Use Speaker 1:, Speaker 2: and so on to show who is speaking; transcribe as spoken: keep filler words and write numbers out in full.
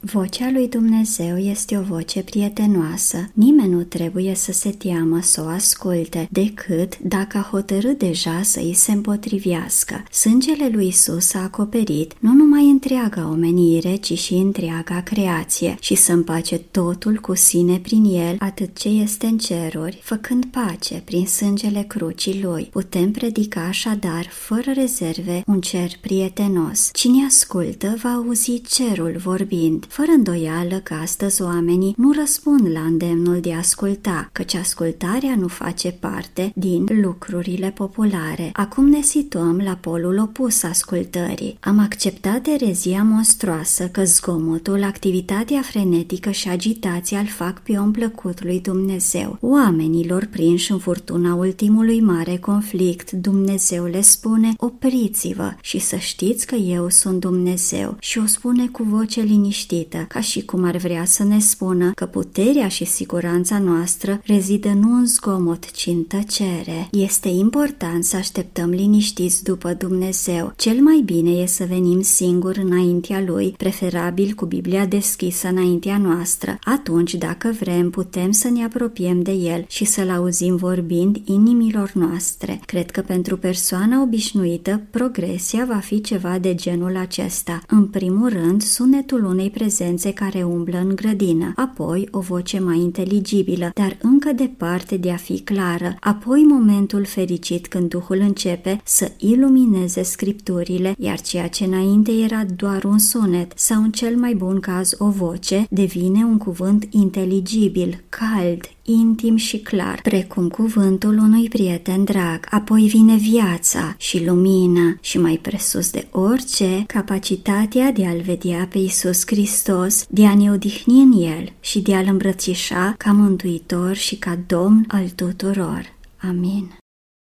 Speaker 1: Vocea lui Dumnezeu este o voce prietenoasă. Nimeni nu trebuie să se teamă să o asculte, decât dacă a hotărât deja să îi se împotrivească. Sângele lui Isus a acoperit nu numai întreaga omenire, ci și întreaga creație și să împace totul cu sine prin el, atât ce este în ceruri, făcând pace prin sângele crucii lui. Putem predica așadar, fără rezerve, un cer prietenos. Cine ascultă va auzi cerul vorbind. Fără îndoială că astăzi oamenii nu răspund la îndemnul de a asculta, căci ascultarea nu face parte din lucrurile populare. Acum ne situăm la polul opus ascultării. Am acceptat erezia monstruoasă că zgomotul, activitatea frenetică și agitația îl fac pe om plăcut lui Dumnezeu. Oamenilor prinși în furtuna ultimului mare conflict, Dumnezeu le spune: opriți-vă și să știți că eu sunt Dumnezeu, și o spune cu voce liniștită, ca și cum ar vrea să ne spună că puterea și siguranța noastră rezidă nu în zgomot, ci în tăcere. Este important să așteptăm liniștiți după Dumnezeu. Cel mai bine e să venim singuri înaintea Lui, preferabil cu Biblia deschisă înaintea noastră. Atunci, dacă vrem, putem să ne apropiem de El și să-L auzim vorbind inimilor noastre. Cred că pentru persoana obișnuită, progresia va fi ceva de genul acesta. În primul rând, sunetul unei prezențe care umblă în grădină, apoi o voce mai inteligibilă, dar încă departe de a fi clară, apoi momentul fericit când Duhul începe să ilumineze scripturile, iar ceea ce înainte era doar un sunet sau, în cel mai bun caz, o voce, devine un cuvânt inteligibil, cald, intim și clar, precum cuvântul unui prieten drag. Apoi vine viața și lumina și, mai presus de orice, capacitatea de a-L vedea pe Iisus Hristos, de a ne odihni în El și de a-L îmbrățișa ca mântuitor și ca Domn al tuturor. Amin.